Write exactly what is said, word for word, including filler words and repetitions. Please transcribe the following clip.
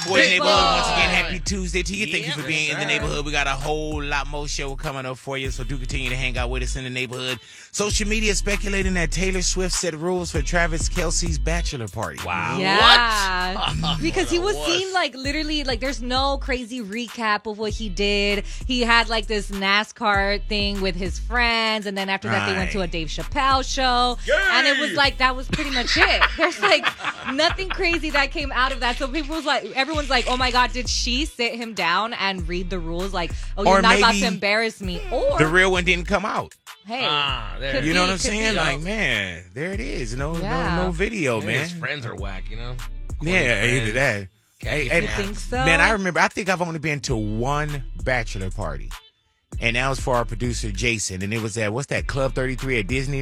Boy Big Neighborhood. Boy. Once again, happy Tuesday to you. Thank Yep, you for being yes, in the sir. neighborhood. We got a whole lot more show coming up for you, so do continue to hang out with us in the neighborhood. Social media speculating that Taylor Swift set rules for Travis Kelce's bachelor party. Wow. Yeah, What? because he was What? seen like literally like there's no crazy recap of what he did. He had like this NASCAR thing with his friends, and then after that they went to a Right. Dave Chappelle show, and it was like that was pretty much it. There's like nothing crazy that came out of that. So people was like, everyone's like, oh my god, did she sit him down and read the rules? Like, oh, you're Or not about maybe to embarrass me, or The real one didn't come out. hey, Ah, there. could You be, know what I'm could saying? be. Like, man, there it is. No, Yeah. no, no video, Maybe man. his friends are whack, you know? Yeah, either that. Hey, hey, You think so? Man, I remember. I think I've only been to one bachelor party, and that was for our producer Jason, and it was at what's that Club thirty-three at Disney.